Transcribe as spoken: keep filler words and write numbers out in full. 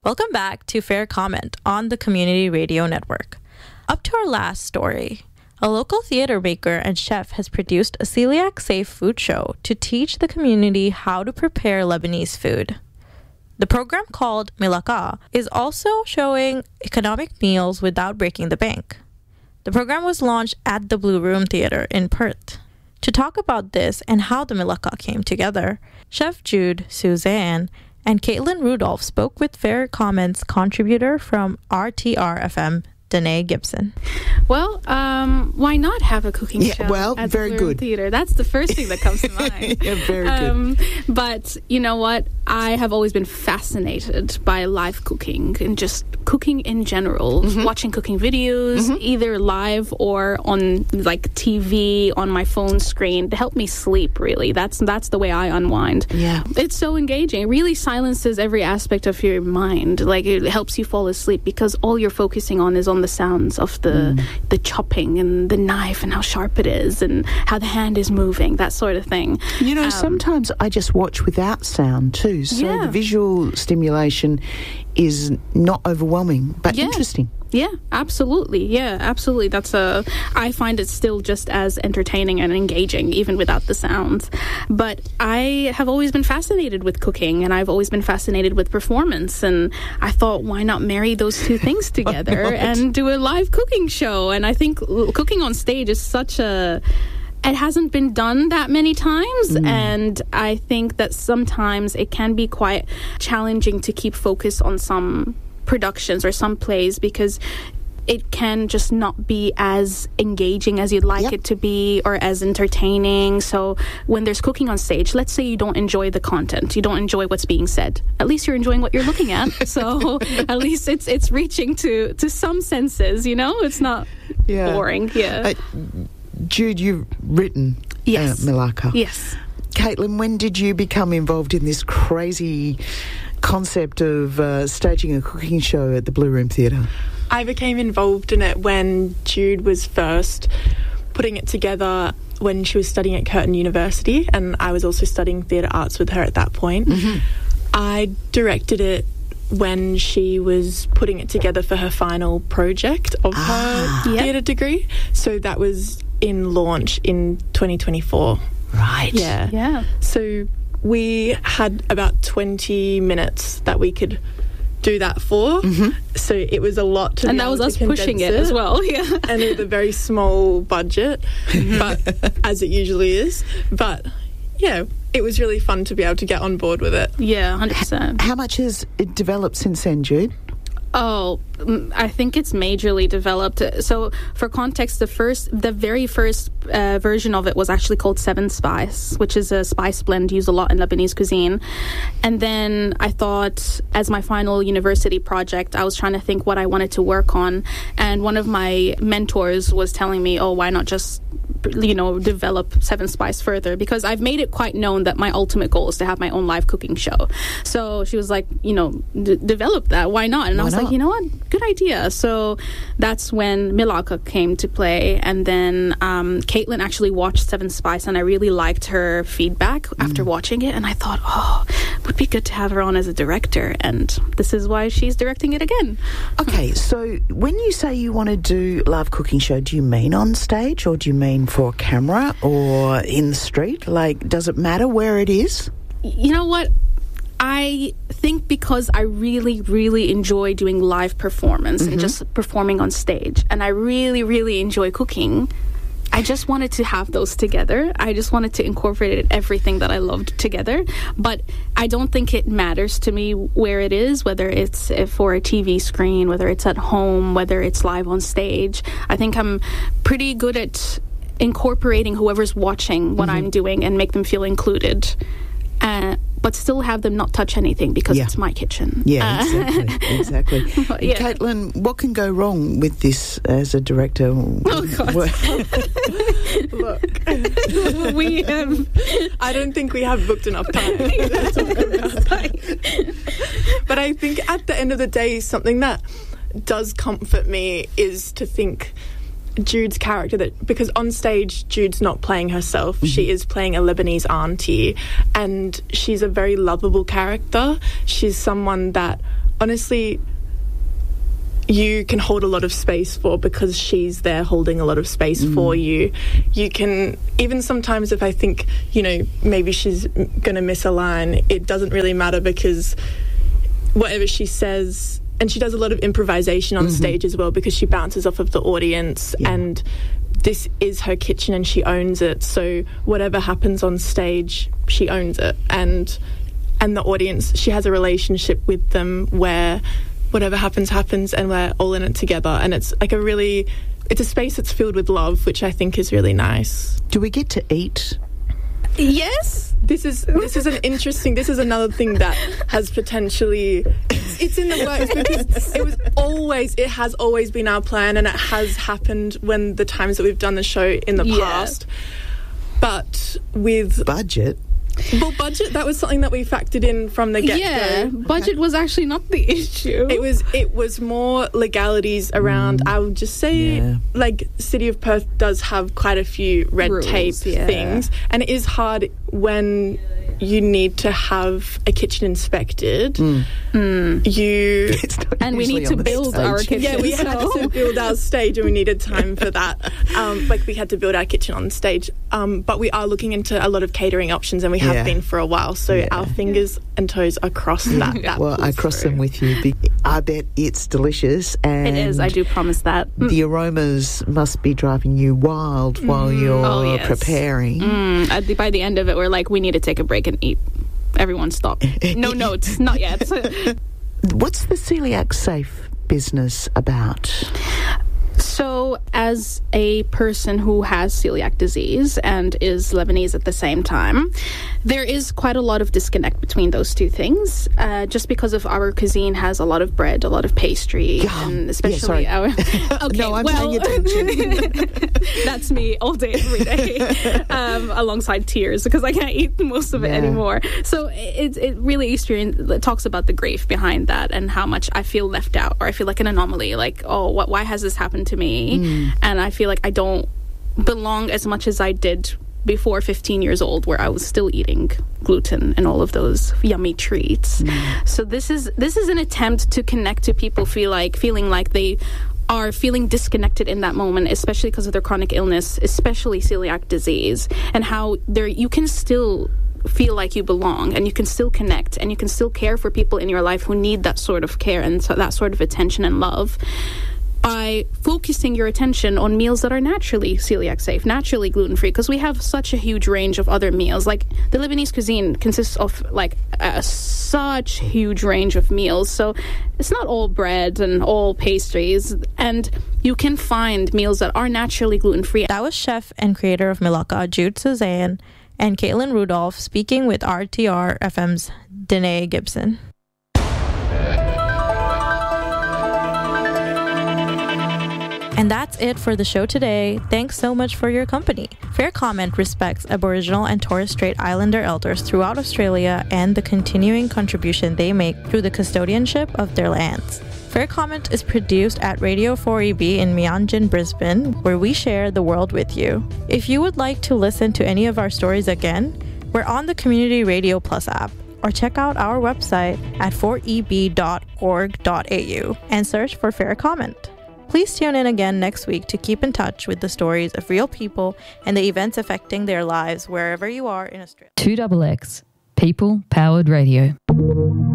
Welcome back to Fair Comment on the Community Radio Network. Up to our last story, a local theater maker and chef has produced a celiac-safe food show to teach the community how to prepare Lebanese food. The program, called Milaka, is also showing economic meals without breaking the bank. The program was launched at the Blue Room Theatre in Perth. To talk about this and how the Milaka came together, Chef Jude, Suzanne, and Caitlin Rudolph spoke with Fair Comment's contributor from R T R F M, Danae Gibson. Well, um, why not have a cooking yeah, show well, at very the Blue Room good. Theatre? That's the first thing that comes to mind. yeah, very um, good. But you know what? I have always been fascinated by live cooking and just cooking in general. Mm-hmm. Watching cooking videos, mm-hmm. either live or on like T V, on my phone screen, to help me sleep. Really, that's that's the way I unwind. Yeah, it's so engaging. It really silences every aspect of your mind. Like it helps you fall asleep because all you're focusing on is on the sounds of the mm. the chopping and the knife and how sharp it is and how the hand is moving, that sort of thing. You know, um, sometimes I just watch without sound too, so yeah. the visual stimulation is not overwhelming, but yeah. interesting. Yeah, absolutely. Yeah, absolutely. That's a. I find it still just as entertaining and engaging, even without the sounds. But I have always been fascinated with cooking, and I've always been fascinated with performance. And I thought, why not marry those two things together and do a live cooking show? And I think cooking on stage is such a. It hasn't been done that many times, mm. and I think that sometimes it can be quite challenging to keep focus on some productions or some plays because it can just not be as engaging as you'd like yep. it to be or as entertaining. So when there's cooking on stage, let's say you don't enjoy the content, you don't enjoy what's being said, at least you're enjoying what you're looking at. So at least it's it's reaching to to some senses, you know, it's not yeah. boring. Yeah. Uh, Jude, you've written yes. uh, Milaka. Yes. Caitlin, when did you become involved in this crazy concept of uh, staging a cooking show at the Blue Room Theatre? I became involved in it when Jude was first putting it together when she was studying at Curtin University, and I was also studying theatre arts with her at that point. Mm-hmm. I directed it when she was putting it together for her final project of ah. her yep. theatre degree. So that was in launch in twenty twenty-four. Right. Yeah. Yeah. So we had about twenty minutes that we could do that for. Mm-hmm. So it was a lot to and be that able was to us pushing it, it as well. Yeah. And with a very small budget, but as it usually is. But yeah, it was really fun to be able to get on board with it. Yeah, one hundred percent. How much has it developed since then, Jude? Oh, I think it's majorly developed. So, for context, the first, the very first uh, version of it was actually called Seven Spice, which is a spice blend used a lot in Lebanese cuisine. And then I thought, as my final university project, I was trying to think what I wanted to work on. And one of my mentors was telling me, "Oh, why not just, you know, develop Seven Spice further?" Because I've made it quite known that my ultimate goal is to have my own live cooking show. So she was like, you know, d- develop that. Why not? And why I was not? like, you know what? Good idea. So that's when Milaka came to play. And then um, Caitlin actually watched Seven Spice, and I really liked her feedback mm. after watching it. And I thought, oh, it would be good to have her on as a director. And this is why she's directing it again. Okay, so when you say you want to do live cooking show, do you mean on stage, or do you mean for a camera, or in the street? Like, does it matter where it is? You know what? I think because I really, really enjoy doing live performance mm-hmm. and just performing on stage, and I really, really enjoy cooking, I just wanted to have those together. I just wanted to incorporate everything that I loved together. But I don't think it matters to me where it is, whether it's for a T V screen, whether it's at home, whether it's live on stage. I think I'm pretty good at incorporating whoever's watching what mm-hmm. I'm doing and make them feel included. Uh, but still have them not touch anything because yeah. it's my kitchen. Yeah, uh, exactly. exactly. yeah. Caitlin, what can go wrong with this as a director? Oh, God. Look. we have... I don't think we have booked enough time to talk about. But I think at the end of the day, something that does comfort me is to think Jude's character, that because on stage Jude's not playing herself, mm-hmm. she is playing a Lebanese auntie, and she's a very lovable character. She's someone that honestly, you can hold a lot of space for because she's there holding a lot of space mm. for you. You can, even sometimes if I think, you know, maybe she's going to miss a line, it doesn't really matter because whatever she says, and she does a lot of improvisation on mm-hmm. stage as well because she bounces off of the audience yeah. and this is her kitchen and she owns it. So whatever happens on stage, she owns it. And and the audience, she has a relationship with them where whatever happens, happens, and we're all in it together. And it's like a really, it's a space that's filled with love, which I think is really nice. Do we get to eat? Yes. This is this is an interesting, this is another thing that has potentially, it's, it's in the works because it was always, it has always been our plan and it has happened when the times that we've done the show in the yeah. past. But with... Budget? Well, budget, that was something that we factored in from the get-go. Yeah, budget was actually not the issue. It was it was more legalities around, mm. I would just say, yeah. like, City of Perth does have quite a few red Rules, tape yeah. things, and it is hard when you need to have a kitchen inspected. Mm. Mm. You and we need to build stage. our kitchen. Yeah, we had to build our stage, and we needed time for that. Um, like we had to build our kitchen on stage. Um, but we are looking into a lot of catering options, and we have yeah. been for a while. So yeah. our fingers and toes are crossed. That, that well, I cross through. them with you. I bet it's delicious, and it is. I do promise that. The aromas must be driving you wild mm. while you're oh, yes. preparing. Mm. At the, by the end of it, we're like, we need to take a break and eat. Everyone stop. No notes, not yet. What's the Celiac Safe business about? So, as a person who has celiac disease and is Lebanese at the same time, there is quite a lot of disconnect between those two things. Uh, just because of our cuisine has a lot of bread, a lot of pastry, yeah. and especially yeah, our. Okay, no, I'm well, paying attention. That's me all day, every day, um, alongside tears because I can't eat most of it yeah. anymore. So it it really experience it talks about the grief behind that and how much I feel left out or I feel like an anomaly. Like, oh, what? Why has this happened to me? Mm. And I feel like I don't belong as much as I did before fifteen years old, where I was still eating gluten and all of those yummy treats. Mm. So this is this is an attempt to connect to people feel like feeling like they are feeling disconnected in that moment, especially because of their chronic illness, especially celiac disease, and how there you can still feel like you belong and you can still connect and you can still care for people in your life who need that sort of care and so that sort of attention and love by focusing your attention on meals that are naturally celiac safe, naturally gluten-free, because we have such a huge range of other meals. Like the Lebanese cuisine consists of like a such huge range of meals, so it's not all bread and all pastries, and you can find meals that are naturally gluten-free. That was chef and creator of Milaka, Jude Suzanne, and Caitlin Rudolph speaking with R T R F M's Danae Gibson. And that's it for the show today. Thanks so much for your company. Fair Comment respects Aboriginal and Torres Strait Islander elders throughout Australia and the continuing contribution they make through the custodianship of their lands. Fair Comment is produced at Radio four E B in Meanjin, Brisbane, where we share the world with you. If you would like to listen to any of our stories again, we're on the Community Radio Plus app, or check out our website at four e b dot org dot a u and search for Fair Comment. Please tune in again next week to keep in touch with the stories of real people and the events affecting their lives wherever you are in Australia. two X X, People Powered Radio.